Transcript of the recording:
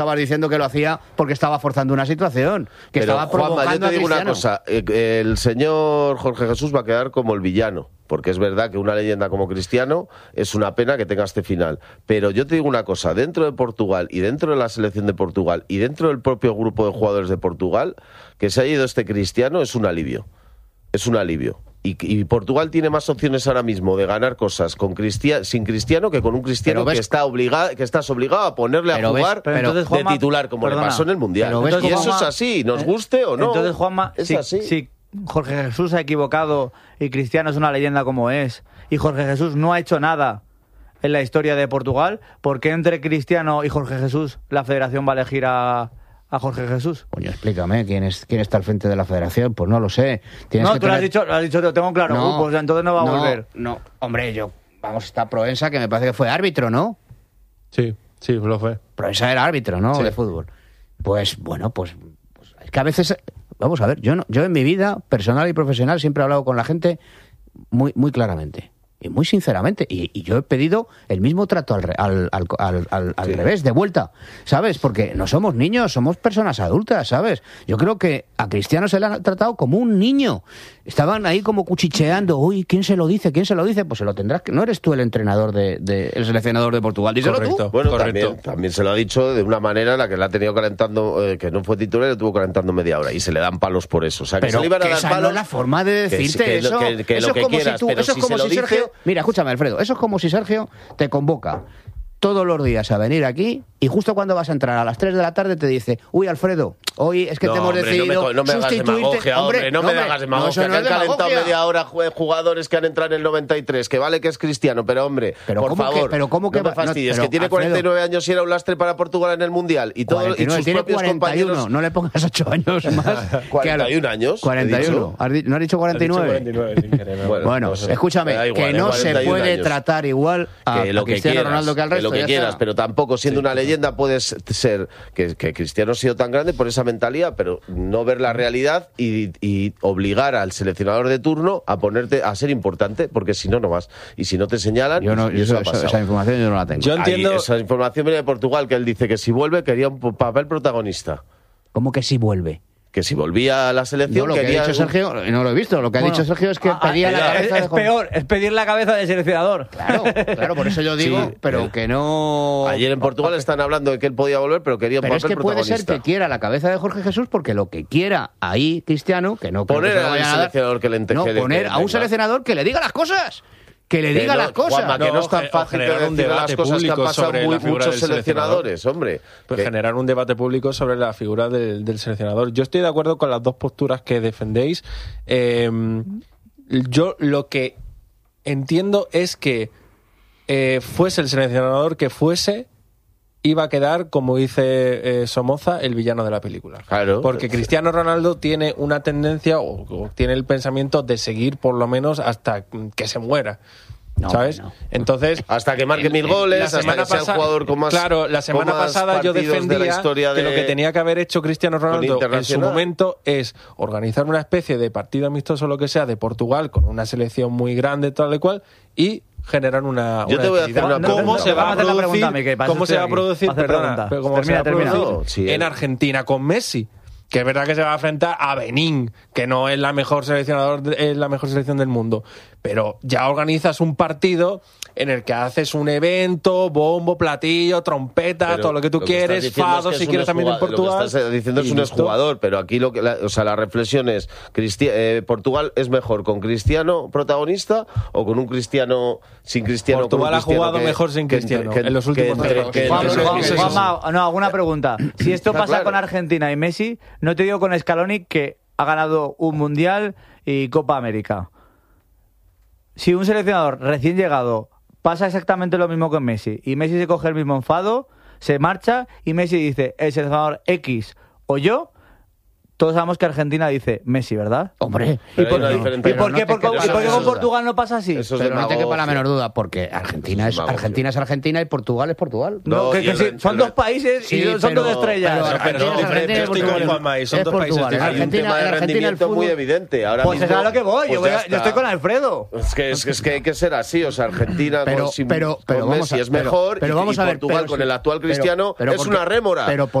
estabas diciendo que lo hacía porque estaba forzando una situación, que pero, estaba provocando. Juanma, yo te digo a una cosa, el señor Jorge Jesús va a quedar como el villano, porque es verdad que una leyenda como Cristiano es una pena que tenga este final, pero yo te digo una cosa, dentro de Portugal y dentro de la selección de Portugal y dentro del propio grupo de jugadores de Portugal, que se haya ido este Cristiano es un alivio, Y Portugal tiene más opciones ahora mismo de ganar cosas sin Cristiano que con un Cristiano que estás obligado a ponerle a jugar entonces, Juanma, de titular, como le pasó en el Mundial. Entonces, y eso Juanma, es así, nos guste o no. Entonces, Juanma, es así. Si Jorge Jesús se ha equivocado y Cristiano es una leyenda como es, y Jorge Jesús no ha hecho nada en la historia de Portugal, ¿por qué entre Cristiano y Jorge Jesús la federación va a elegir a Jorge Jesús? Coño, explícame, ¿quién está al frente de la federación? Pues no lo sé. No, tú lo has dicho, lo tengo claro, pues entonces no va a volver. No, hombre, está Proensa, que me parece que fue árbitro, ¿no? Sí, lo fue. Proensa era árbitro, ¿no? Sí. De fútbol. Pues bueno, pues es que a veces, vamos a ver, yo en mi vida personal y profesional siempre he hablado con la gente muy, muy claramente. Y muy sinceramente, y yo he pedido el mismo trato al revés, de vuelta, ¿sabes? Porque no somos niños, somos personas adultas, ¿sabes? Yo creo que a Cristiano se le ha tratado como un niño. Estaban ahí como cuchicheando, uy, ¿quién se lo dice? Pues se lo tendrás que... No eres tú el entrenador el seleccionador de Portugal, díselo Correcto. tú. Bueno, también se lo ha dicho de una manera en la que le ha tenido calentando, que no fue titular, le tuvo calentando media hora, y se le dan palos por eso. O sea, que pero se le iban a dar esa palos, no es la forma de decirte eso. Eso es como quieras, pero eso es como si Sergio... Mira, escúchame, Alfredo, eso es como si Sergio te convoca todos los días a venir aquí y justo cuando vas a entrar a las 3 de la tarde te dice, uy, Alfredo, hoy es que te hemos decidido no me hagas demagogia, hombre, no me hagas demagogia, que han calentado media hora jugadores que han entrado en el 93, que vale que es Cristiano, pero hombre, por favor, ¿cómo que no me fastidies, que tiene 49 años y era un lastre para Portugal en el Mundial, y todo, y sus tiene propios 41, compañeros... no le pongas 8 años más. 41 años. 41, ¿no has dicho 49? Bueno, escúchame, que no se puede tratar igual a Cristiano Ronaldo que al resto. Lo que quieras, pero tampoco siendo una leyenda puedes ser que Cristiano ha sido tan grande por esa mentalidad, pero no ver la realidad y obligar al seleccionador de turno a ponerte a ser importante, porque si no, no vas. Y si no te señalan, esa información yo no la tengo. Yo entiendo... esa información viene de Portugal, que él dice que si vuelve quería un papel protagonista. ¿Cómo que si vuelve? Que si volvía a la selección lo que quería... ha dicho Sergio, no lo he visto, lo que ha dicho Sergio es que pedía la cabeza es peor, es pedir la cabeza del seleccionador. Claro, por eso yo digo, pero que no... Ayer en Portugal están hablando de que él podía volver, pero quería un papel protagonista. Pero es que puede ser que quiera la cabeza de Jorge Jesús, porque lo que quiera ahí Cristiano, que no poner al seleccionador que le entienda. No, poner a un seleccionador que le diga las cosas. Que le diga las cosas. Juanma, que no es tan fácil de decir las cosas que han pasado muchos seleccionadores, hombre. Pues generar un debate público sobre la figura del seleccionador. Yo estoy de acuerdo con las dos posturas que defendéis. Yo lo que entiendo es que fuese el seleccionador que fuese, iba a quedar, como dice Somoza, el villano de la película. Claro. Porque Cristiano Ronaldo tiene una tendencia, o tiene el pensamiento de seguir por lo menos hasta que se muera. ¿Sabes? No. Entonces, hasta que marque 1000 goles, hasta que sea el jugador con más... Claro, la semana pasada yo defendía que lo que tenía que haber hecho Cristiano Ronaldo en su momento es organizar una especie de partido amistoso, lo que sea, de Portugal, con una selección muy grande, tal y cual, y generar una... Yo te voy a hacer una pregunta. ¿Cómo se va a producir? Perdona, pero ¿cómo se va a producir en Argentina con Messi? Que es verdad que se va a enfrentar a Benín, que no es la mejor selección del mundo, pero ya organizas un partido en el que haces un evento, bombo, platillo, trompeta, todo lo que tú quieres, fado, si quieres también en Portugal. Lo que estás diciendo es un exjugador, pero aquí la reflexión es, ¿Portugal es mejor con Cristiano protagonista o con un Cristiano sin Cristiano? Portugal ha jugado mejor sin Cristiano en los últimos años. No, alguna pregunta. Si esto pasa con Argentina y Messi, no te digo con Scaloni, que ha ganado un Mundial y Copa América. Si un seleccionador recién llegado pasa exactamente lo mismo que Messi, y Messi se coge el mismo enfado, se marcha, y Messi dice, el seleccionador X o yo, todos sabemos que Argentina dice Messi, ¿verdad? Hombre. ¿Y por qué con Portugal no pasa así? Pero no te quepa la menor duda, porque Argentina es Argentina y Portugal es Portugal. Son dos países y son dos estrellas. Pero estoy con Juanma y son dos países diferentes. Hay un tema de rendimiento muy evidente. Pues es a lo que voy, yo estoy con Alfredo. Es que hay que ser así, o sea, Argentina con Messi es mejor y Portugal con el actual Cristiano es una rémora.